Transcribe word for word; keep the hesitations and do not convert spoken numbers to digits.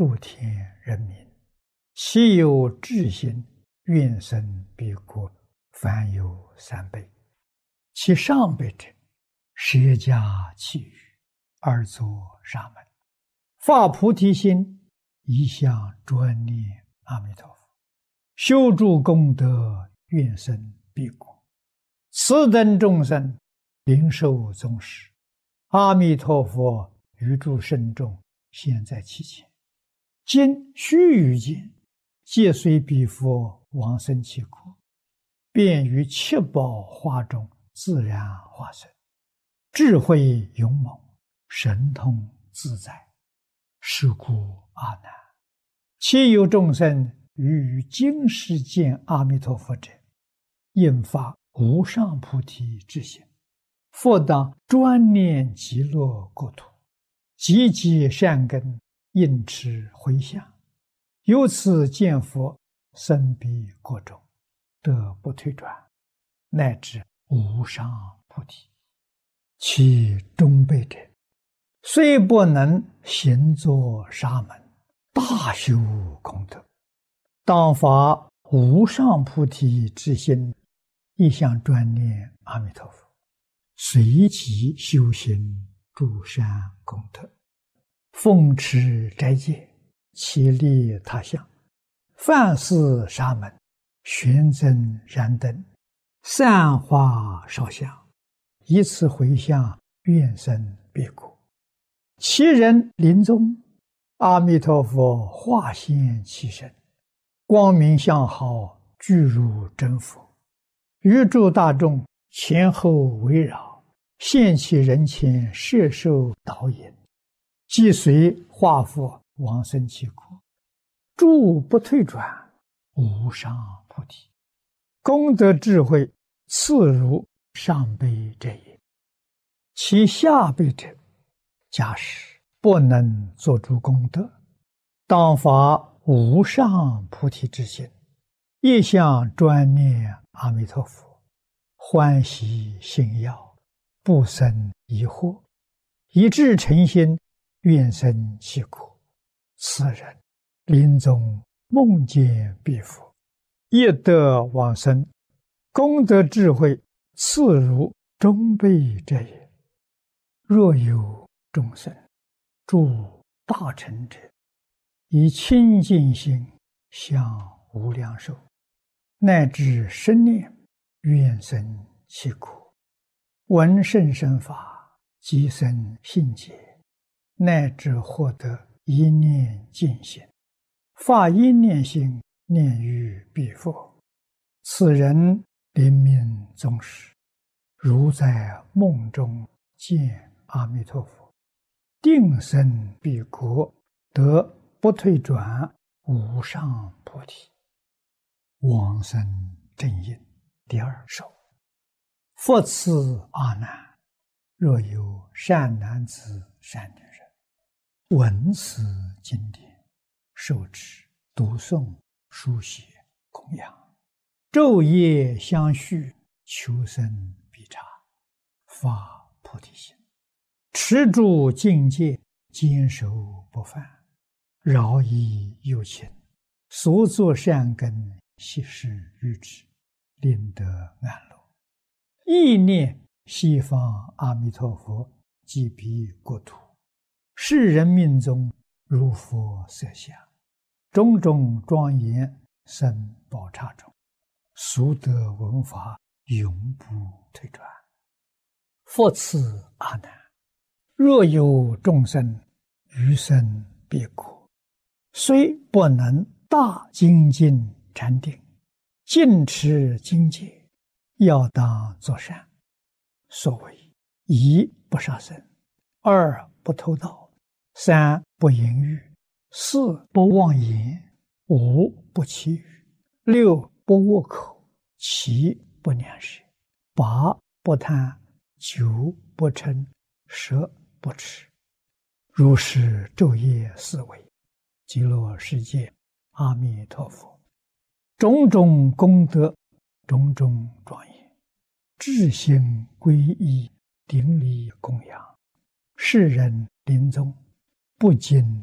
诸天人民，其有智心，愿生彼国，凡有三辈。其上辈者，舍家弃欲，而作沙门，发菩提心，一向专念阿弥陀佛，修诸功德，愿生彼国。此等众生，灵受宗师，阿弥陀佛于诸圣众现在其前，今须臾间，皆随彼佛往生其国，便于七宝花中自然化身，智慧勇猛，神通自在。是故阿难，其有众生于于今世见阿弥陀佛者，应发无上菩提之心，复当专念极乐国土，积集善根，应持回向，由此见佛，生彼国中，得不退转，乃至无上菩提。其中辈者，虽不能行作沙门，大修功德，当发无上菩提之心，一向专念阿弥陀佛，随即修行诸善功德，奉持斋戒，其利他相，饭似沙门，玄真燃灯，散花烧香，以此回向，愿生彼国。其人临终，阿弥陀佛化现其身，光明相好，具如真佛，于诸大众前后围绕，现其人前，摄受导引，即随化佛往生其国，诸不退转，无上菩提。功德智慧次如上辈者也。其下辈者，假使不能做诸功德，当发无上菩提之心，一向专念阿弥陀佛，欢喜信要，不生疑惑，以至诚心，愿生其国。此人临终梦见彼佛，亦得往生，功德智慧次如中辈者也。若有众生诸大乘者，以清净心向无量寿，乃至生念，愿生其国，闻甚深法，即生信解，乃至获得一念净心，发一念心，念于彼佛。此人临命终时，如在梦中见阿弥陀佛，定生彼国，得不退转，无上菩提。往生正因第二首。复次阿难，若有善男子善女人，闻此经典，受持读诵书写供养，昼夜相续，求生必察，发菩提心，持住境界，坚守不犯，饶益有情，所作善根，悉施于之，令得安乐。意念西方阿弥陀佛，即彼国土，世人命中如佛色相，种种庄严生宝刹中，俗得闻法，永不退转。复次阿难，若有众生于生彼国，虽不能大精进禅定，尽持精戒，要当作善。所谓一不杀生，二不偷盗，三不淫欲，四不妄言，五不绮语，六不恶口，七不两舌，八不贪，九不嗔，十不痴。如是昼夜思维，极乐世界阿弥陀佛，种种功德，种种庄严，至心皈依，顶礼供养，世人临终不禁